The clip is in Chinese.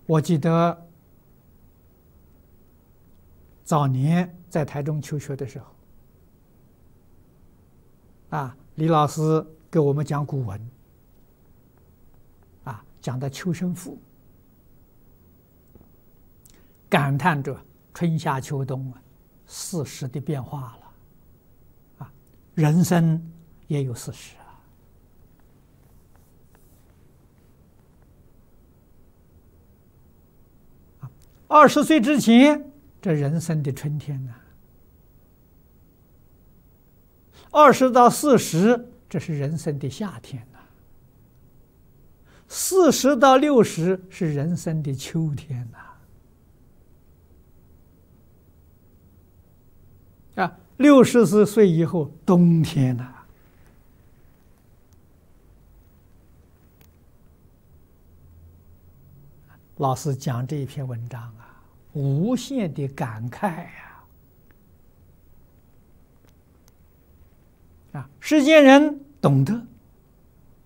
我记得早年在台中求学的时候，李老师给我们讲古文，讲的秋生赋，感叹着春夏秋冬四时的变化了，人生也有四时20岁之前，这人生的春天呢；20到40，这是人生的夏天呐；40到60是人生的秋天呐。64岁以后，冬天呐。老师讲这一篇文章无限的感慨世间人懂得